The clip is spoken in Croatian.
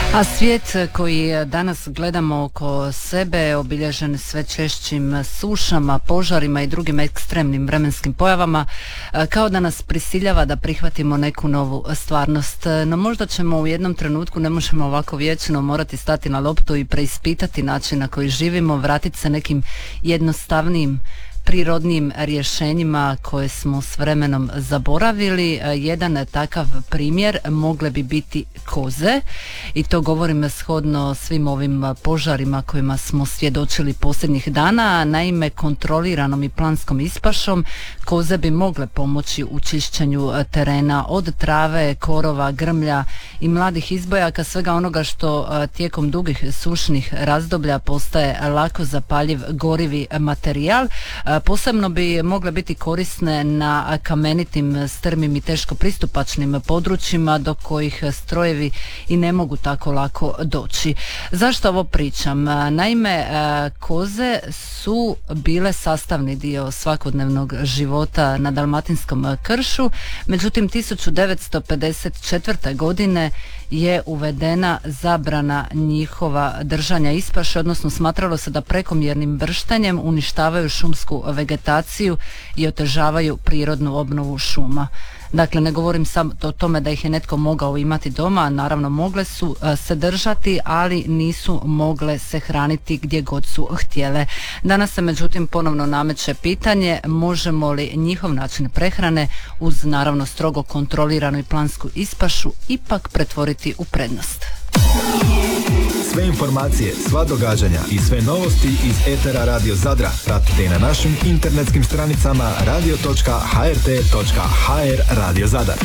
A svijet koji danas gledamo oko sebe obilježen sve češćim sušama, požarima i drugim ekstremnim vremenskim pojavama, kao da nas prisiljava da prihvatimo neku novu stvarnost. No možda ćemo u jednom trenutku, ne možemo ovako vječno, morati stati na loptu i preispitati način na koji živimo, vratiti se nekim jednostavnijim prirodnim rješenjima koje smo s vremenom zaboravili. Jedan takav primjer mogle bi biti koze, i to govorim shodno svim ovim požarima kojima smo svjedočili posljednjih dana. Naime, kontroliranom i planskom ispašom koze bi mogle pomoći u čišćenju terena od trave, korova, grmlja i mladih izbojaka, svega onoga što tijekom dugih sušnih razdoblja postaje lako zapaljiv gorivi materijal. Posebno bi mogle biti korisne na kamenitim, strmim i teško pristupačnim područjima do kojih strojevi i ne mogu tako lako doći. Zašto ovo pričam? Naime, koze su bile sastavni dio svakodnevnog života na dalmatinskom kršu, međutim 1954. godine je uvedena zabrana njihova držanja ispaše, odnosno smatralo se da prekomjernim brštanjem uništavaju šumsku vegetaciju i otežavaju prirodnu obnovu šuma. Dakle, ne govorim samo o tome da ih je netko mogao imati doma, naravno mogle su se držati, ali nisu mogle se hraniti gdje god su htjele. Danas se međutim ponovno nameće pitanje možemo li njihov način prehrane uz naravno strogo kontroliranu i plansku ispašu ipak pretvoriti u prednost. Sve informacije, sva događanja i sve novosti iz etera Radio Zadra pratite i na našim internetskim stranicama radio.hrt.hr Radio Zadar.